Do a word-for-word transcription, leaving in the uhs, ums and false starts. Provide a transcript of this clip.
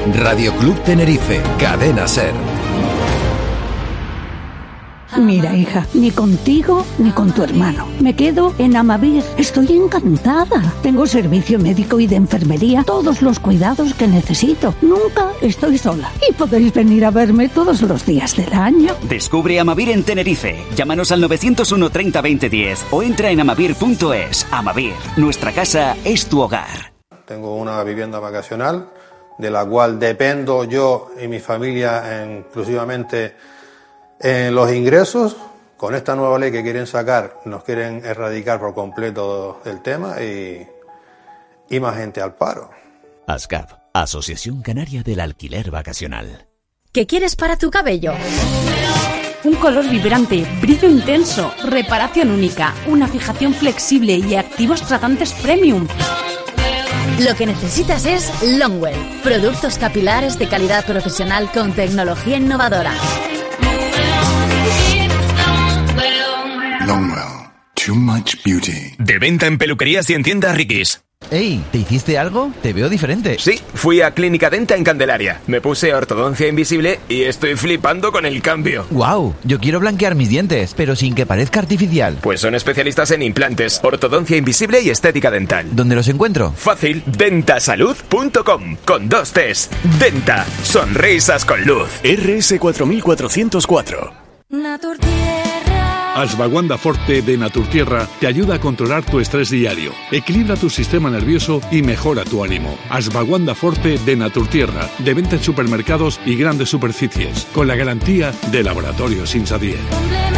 Radio Club Tenerife, Cadena Ser. Mira, hija, ni contigo ni con tu hermano. Me quedo en Amavir. Estoy encantada. Tengo servicio médico y de enfermería, todos los cuidados que necesito. Nunca estoy sola. Y podéis venir a verme todos los días del año. Descubre Amavir en Tenerife. Llámanos al nueve cero uno, treinta, veinte, diez o entra en amavir punto es. Amavir, nuestra casa es tu hogar. Tengo una vivienda vacacional de la cual dependo yo y mi familia en, exclusivamente en los ingresos. Con esta nueva ley que quieren sacar, nos quieren erradicar por completo el tema y, y más gente al paro. ASCAP, Asociación Canaria del Alquiler Vacacional. ¿Qué quieres para tu cabello? Un color vibrante, brillo intenso, reparación única, una fijación flexible y activos tratantes premium. Lo que necesitas es Longwell, productos capilares de calidad profesional con tecnología innovadora. Longwell, too much beauty. De venta en peluquerías y en tiendas Ricky's. Ey, ¿te hiciste algo? Te veo diferente. Sí, fui a Clínica Denta en Candelaria. Me puse ortodoncia invisible y estoy flipando con el cambio. Wow, yo quiero blanquear mis dientes, pero sin que parezca artificial. Pues son especialistas en implantes, ortodoncia invisible y estética dental. ¿Dónde los encuentro? Fácil, dentasalud punto com, con dos T's. Denta, sonrisas con luz. R S cuatro mil cuatrocientos cuatro. Ashwagandha Forte de Naturtierra te ayuda a controlar tu estrés diario, equilibra tu sistema nervioso y mejora tu ánimo. Ashwagandha Forte de Naturtierra, de venta en supermercados y grandes superficies, con la garantía de Laboratorios Insadier.